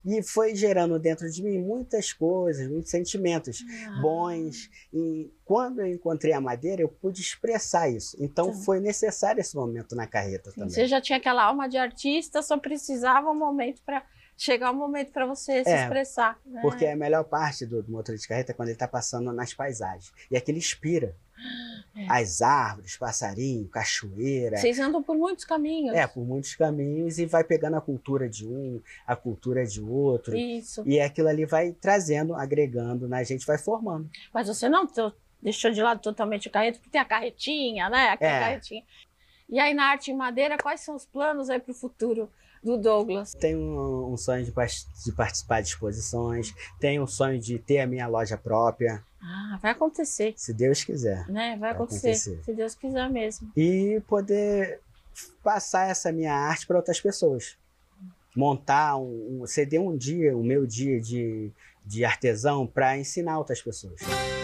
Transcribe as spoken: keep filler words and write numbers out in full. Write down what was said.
E foi gerando dentro de mim muitas coisas, muitos sentimentos Ah. bons. E quando eu encontrei a madeira, eu pude expressar isso. Então Sim. foi necessário esse momento na carreta Sim, também. você já tinha aquela alma de artista, só precisava um momento para chegar um momento para você se É, expressar, né? Porque a melhor parte do, do motor de carreta é quando ele está passando nas paisagens. E aquilo inspira. É. As árvores, passarinho, cachoeira. Vocês andam por muitos caminhos. É, por muitos caminhos e vai pegando a cultura de um, a cultura de outro. Isso. E aquilo ali vai trazendo, agregando na gente, vai formando. Mas você não to- deixou de lado totalmente o carreto, porque tem a carretinha, né? Aquela É. carretinha. E aí na arte em madeira, quais são os planos aí para o futuro do Douglas? Tenho um, um sonho de, pas- de participar de exposições, tenho um sonho de ter a minha loja própria, Ah, vai acontecer, se Deus quiser. né? Vai, Vai acontecer, acontecer. se Deus quiser mesmo. E poder passar essa minha arte para outras pessoas. Montar, um, um, ceder um dia, o meu dia de, de artesão para ensinar outras pessoas.